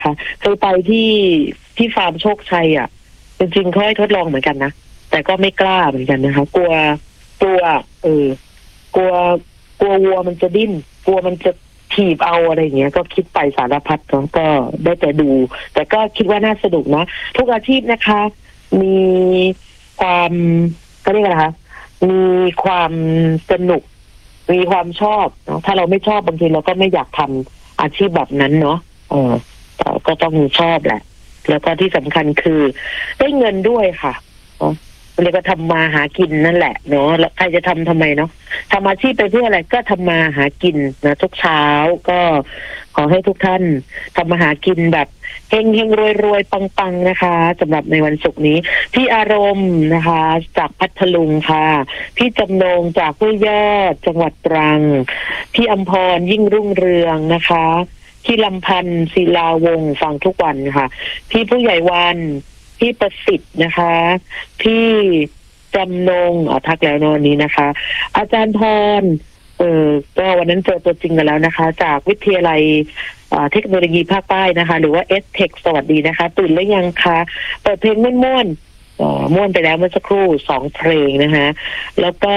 ค่ะเคยไปที่ฟาร์มโชคชัยอ่ะจริงๆเขาให้ทดลองเหมือนกันนะแต่ก็ไม่กล้าเหมือนกันนะคะกลัวกลัวกลัววัวมันจะดิ้นกลัวมันจะถีบเอาอะไรอย่างเงี้ยก็คิดไปสารพัดก็ได้แต่ดูแต่ก็คิดว่าน่าสนุกนะทุกอาชีพนะคะมีความก็เรียกอะไรคะมีความสนุกมีความชอบเนาะถ้าเราไม่ชอบบางทีเราก็ไม่อยากทำอาชีพแบบนั้นเนาะก็ต้องชอบแหละแล้วก็ที่สำคัญคือได้เงินด้วยค่ะเรียกว่าทำมาหากินนั่นแหละเนาะแล้วใครจะทำไมเนาะทำอาชีพไปเพื่ออะไรก็ทำมาหากินนะทุกเช้าก็ขอให้ทุกท่านทำมาหากินแบบเฮงเฮงรวยปังนะคะสำหรับในวันศุกร์นี้พี่อารมณ์นะคะจากพัทลุงค่ะพี่จำนงจากห้วยยอดจังหวัดตรังพี่อำพรยิ่งรุ่งเรืองนะคะพี่ลำพันธ์ศิลาวงศ์ฟังทุกวันค่ะพี่ผู้ใหญ่วันพี่ประสิทธิ์นะคะพี่จำนงทักแล้วนอนนี้นะคะอาจารย์พรก็วันนั้นเจอตัวจริงกันแล้วนะคะจากวิทยาลัยเทคโนโลยีภาคใต้นะคะหรือว่าS-Tech สวัสดีนะคะตื่นแล้วยังคะเปิดเพลงม่วนม่วนไปแล้วเมื่อสักครู่2เพลงนะคะแล้วก็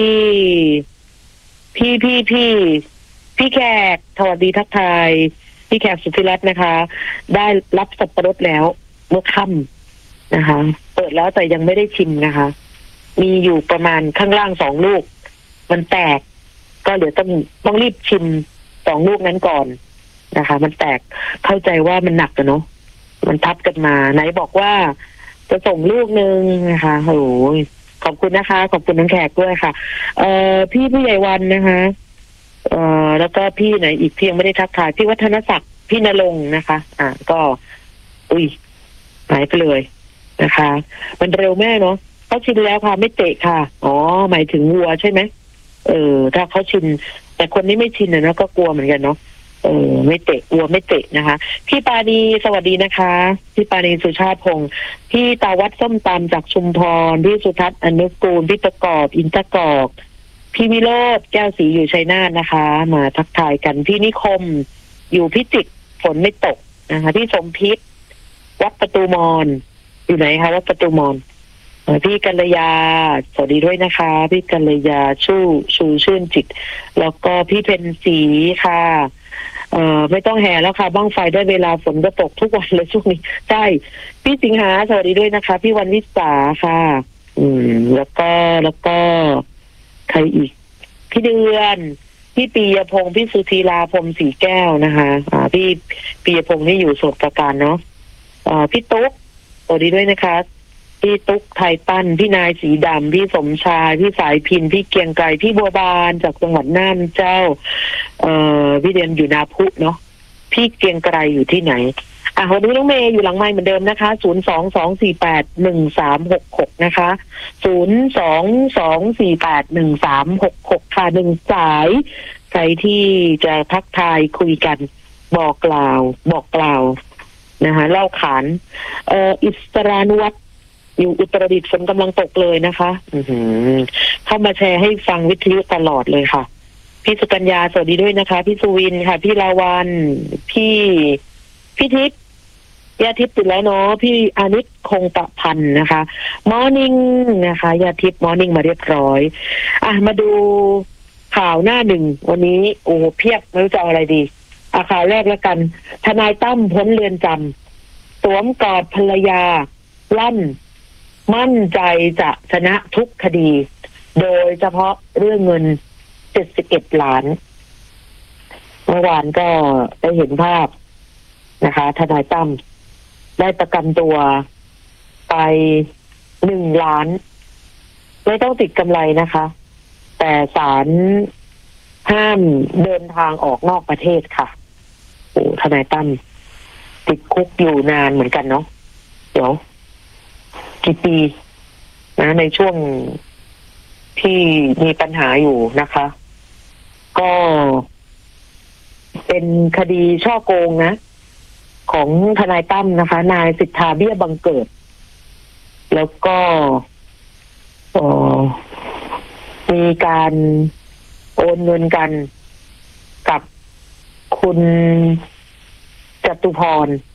พี่แขกสวัสดีทักทายพี่แขกสุธิรัตน์นะคะได้รับสับปะรดแล้วเมื่อค่ำนะคะเปิดแล้วแต่ยังไม่ได้ชิมนะคะมีอยู่ประมาณข้างล่าง2ลูกมันแตกก็เดี๋ยวต้องรีบชิม2ลูกนั้นก่อนนะคะมันแตกเข้าใจว่ามันหนักอะเนาะมันทับกันมาไหนบอกว่าจะส่งลูกนึงนะคะโอ้ยขอบคุณนะคะขอบคุณน้องแขกด้วยค่ะพี่ผู้ใหญ่วันนะคะแล้วก็พี่ไหนอีกเพียงไม่ได้ทักทายพี่วัฒนศักดิ์พี่ณรงค์นะคะก็หายไปเลยนะคะมันเร็วแม่เนาะเขาชินแล้วค่ะไม่เตะค่ะหมายถึงวัวใช่ไหมถ้าเขาชินแต่คนนี้ไม่ชินนะก็กลัวเหมือนกันเนาะไม่เตะวัวไม่เตะนะคะพี่ปานีสวัสดีนะคะพี่ปานีสุชาติพงศ์พี่ตาวัดส้มตำจากชุมพรพี่สุทัศน์อนุกูลพี่ประกอบอินทกอกพี่วิโรจน์แก้วศรีอยู่ชัยนาทนะคะมาทักทายกันพี่นิคมอยู่พิจิตรฝนไม่ตกนะคะพี่สมพิษวัดประตูมอนอยู่ไหนคะวัดประตูมอนพี่กัลยาสวัสดีด้วยนะคะพี่กัลยาชูชื่นจิตแล้วก็พี่เพนสีค่ะไม่ต้องแห่แล้วค่ะบ้างไฟได้เวลาฝนก็ตกทุกวันเลยช่วงนี้ใช่พี่สิงหาสวัสดีด้วยนะคะพี่วันวิสาค่ะแล้วก็ใครอีกพี่เดือนพี่ปียพงศ์พี่สุธีลาพรมสีแก้วนะคะพี่ปียพงศ์นี่อยู่สมุทรปราการเนาะพี่ตุ๊กสวัสดีด้วยนะคะพี่ตุ๊กไทยปั้นพี่นายสีดำพี่สมชายพี่สายพินพี่เกียงไกรพี่บัวบานจากจังหวัดน่านเจ้าพี่เดียนอยู่นาพุเนาะพี่เกียงไกรอยู่ที่ไหนวันนี้น้องเมย์อยู่หลังไมค์เหมือนเดิมนะคะ022481366นะคะ022481366ค่ะ1สายใครที่จะทักทายคุยกันบอกกล่าวนะคะเล่าขานอิสรานุวัฒน์อยู่อุตรดิตถ์ฝนกำลังตกเลยนะคะเข้ามาแชร์ให้ฟังวิทยุตลอดเลยค่ะพี่สุกัญญาสวัสดีด้วยนะคะพี่สุวินค่ะพี่ลาวันพี่ทิพย์ยาทิพย์ติดแล้วเนาะพี่อานิชคงประพันธ์นะคะมอร์นิ่งนะคะยาทิพย์มอร์นิ่งมาเรียบร้อยมาดูข่าวหน้าหนึ่งวันนี้โอ้เพียบไม่รู้จะเอาอะไรดีข่าวแรกแล้วกันทนายตั้มพ้นเรือนจำสวมกอดภรรยาลั่นมั่นใจจะชนะทุกคดีโดยเฉพาะเรื่องเงิน71 ล้านเมื่อวานก็ได้เห็นภาพนะคะทนายตั้มได้ประกันตัวไป1 ล้านไม่ต้องติดกำไรนะคะแต่ศาลห้ามเดินทางออกนอกประเทศค่ะโอ้ทนายตั้มติดคุกอยู่นานเหมือนกันเนาะเดี๋ยวกี่ปีนะในช่วงที่มีปัญหาอยู่นะคะก็เป็นคดีฉ้อโกงนะของทนายตั้มนะคะนายสิทธาเบี้ยบังเกิดแล้วก็มีการโอนเงินกันกับคุณจตุพร